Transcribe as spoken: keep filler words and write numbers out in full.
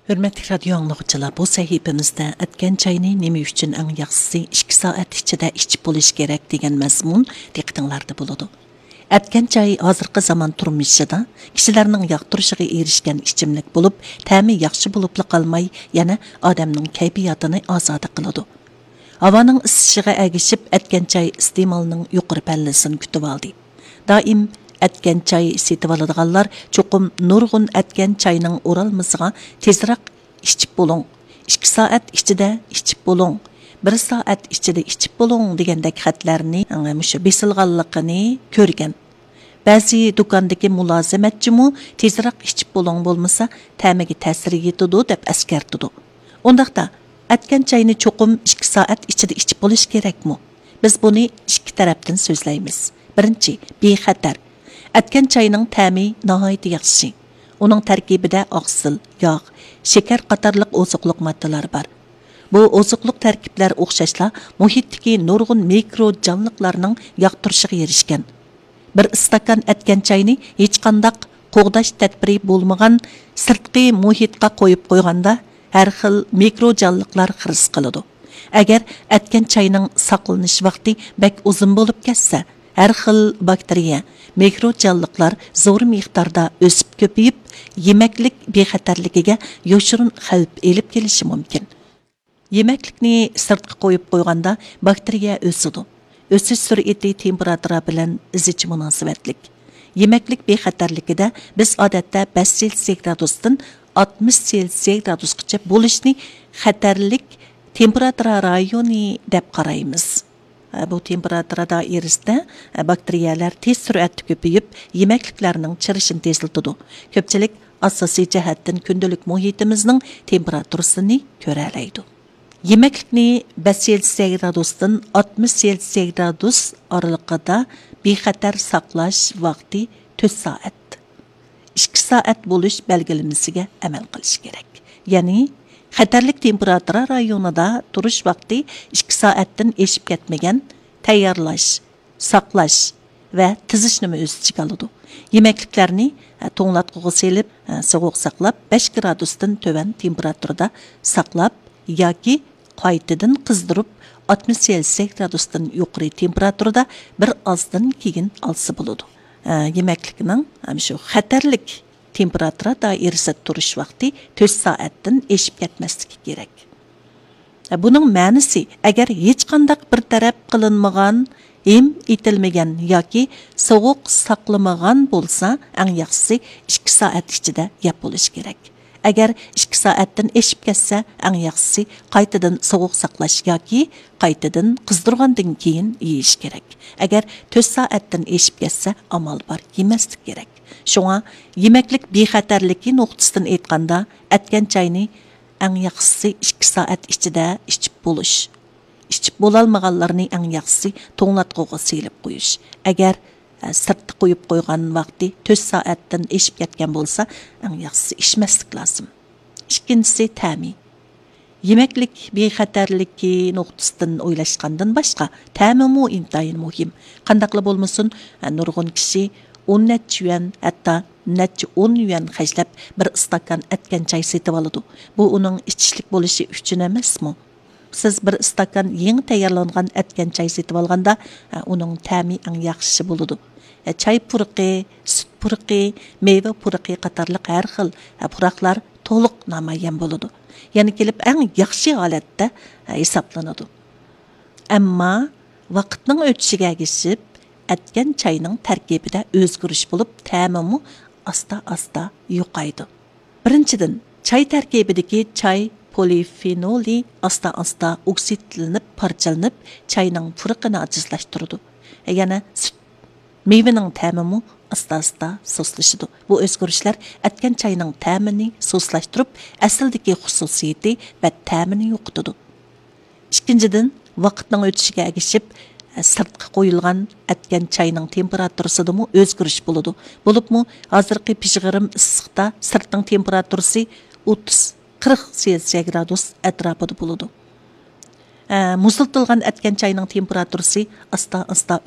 Hürmetli radyo anlıqçılar, bu sahifemizde etken çayını nemi üçün en yaxşısı iki saat içinde içip buluş gerek degen mazmun diqqətinizdə buludu. Etken çay hazırkı zaman turmuşida kişilerinin yaqtırışığı erişken içimlik bulup, təmi yaxşı bulupla qalmay, yana adamның keyfiyatını azad qılıdı. Havanın ısışığa əgişip etken çay istemalının yuqarı pəllisini kütüb aldı. Daim etken çay setip aladığanlar çoqum nurgun etken çayının oralmasıga tezrak içip bolun. iki saat içide içip bolun. bir saat içide içip bolun degендek xatlarni muşu besilganligini körgen. Ba'zi dukandagi mulazimatchimu tezrak içip bolun bolmasa təmigi ta'sir yetidi deb askartidi. Ondaqda etken çayını çoqum iki saat içide içip bolish kerakmi? Biz buni ikki tarafdan so'zlaymiz. Birinchi, bexatar. Etken çayının təmi nahayeti yaxşı. Onun tərkibində oqsil, yağ, şeker qatarlıq ozuqluq maddalar var. Bu ozuqluq tərkiblər oxşashla muhitdagi nurgun mikro canlıqlarının yaqtırışığı erişken. Bir istakan etken çayını hech qandaq qoğdaş tədbiri bolmagan sirtqi muhitqa qoyub qoyganda har xil mikro canlıqlar xiris qiladi. Agar etken çayının saqlanish vaqti bak uzun bo'lib ketsa, har xil bakteriya, mikro canlıqlar zo'r miqdorda o'sib ko'payib, yemeklik bexatarligiga yoshirun xavf elib kelishi mumkin. Yemeklikni sirtqa qo'yib qo'yganda bakteriya o'sidi. O'sish sur'ati temperatura bilan zich munosabatlik. Yemeklik bexatarligida biz odatda besh Selsiy gradusdan oltmish Selsiy gradusgacha bo'lishni xatarlik temperatura rayoni deb qaraymiz. Bu temperatura doirasida bakteriyalar tez sur'atda ko'payib, yemekliklarning chirishini tezlatadi. Ko'pchilik asosiy jihatdan kundalik muhitimizning temperaturasini ko'ralaydi. Yemeklikni besh Selsiy gradusdan oltmish Selsiy gradus oralig'ida bexatar saqlash vaqti to'rt soat. ikki soat bo'lish belgilamasiga amal qilish kerak. Ya'ni xatarlik temperatura rayonida turish vaqti ikki soatdan eshib ketmagan tayyorlash, saqlash va tizishni o'z ichiga oladi. Yemekliklarni to'nglatqiga selib, sovuq saqlab besh gradusdan to'van temperaturada saqlab yoki qaytadan qizdirib oltmish Selsiy gradusdan yuqori temperaturada bir ozdan keyin olsa bo'ladi. Yemeklikning shu xatarlik temperatura doirasida turish vaqti to'rt soatdan eshib ketmasligi kerak. Buning ma'nosi, agar hech qanday bir taraf qilinmagan, hem etilmagan yoki sovuq saqlamagan bo'lsa, eng yaxshisi ikki soat ichida yeb bo'lish kerak. Agar ikki soatdan eshib ketsa, eng yaxshisi qaytadan sovuq saqlash yoki qaytadan qizdirgandan keyin yeyish kerak. Agar to'rt soatdan eshib ketsa, amal bor, yemaslik kerak. Şoňa yemeklik bexatarligi nuqtasidan aytganda, etken çayını eng yaxşısı ikki soat ichida içip boluş. İçip bolalmaganlarni eng yaxşısı to'nglatqiga selib qo'yish. Agar sirtda qo'yib qo'ygan vaqti to'rt soatdan eshib ketgan bo'lsa, eng yaxşısı içmaslik lazım. Ikkinchisi ta'mi. Yemeklik bexatarligi nuqtasidan o'ylashgandan boshqa, ta'mimi intayin muhim. Qandaqla bo'lmasin, nurg'un kishi o'n necha yuan, hatta necha o'n yuan xajlab bir istakan etken çay setib oladi. Bu uning ichishlik bo'lishi uchun emasmi? Siz bir istakan yangi tayyorlangan etken çay setib olganda, uning ta'mi eng yaxshi bo'ladi. Çay puruqi, sut puruqi, meva puruqi qatorliq har xil puruqlar to'liq namoyon bo'ladi. Ya'ni kelib eng yaxshi holatda hisoblanadi. Ammo vaqtning o'tishiga ergishib etken çayının tərkibində özgürüş bulub, təmimi asta-asta yo'qaydi. Birinchidan, çay tərkibidagi çay polifenoli asta-asta oksidlanib, parchalanib, çayning puruqini ajizlashtiradi. Yana süt mevaning ta'mimi asta-asta so'slashadi. Bu o'zgarishlar etken çayning ta'mini so'slashtirib, asldagi xususiyati va ta'mini yo'qotadi. Ikkinchidan, vaqtning o'tishiga ergishib sirtqa qo'yilgan etken çayının temperaturasida mu o'zgarish bo'ladi. Bo'libmi, hozirgi pishg'irim issiqda sirtning temperaturasi o'ttiz qirq Selsiy gradus atrofida bo'ladi. Muzlatilgan etken çayının temperaturasi asta-asta